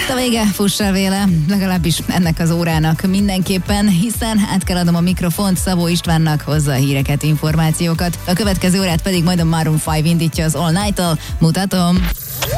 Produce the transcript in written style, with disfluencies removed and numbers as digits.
Itt a vége, fuss el véle, legalábbis ennek az órának mindenképpen, hiszen át kell adnom a mikrofont Szabó Istvánnak, hozza a híreket, információkat. A következő órát pedig majd a Maroon 5 indítja az All Night-tal. Mutatom!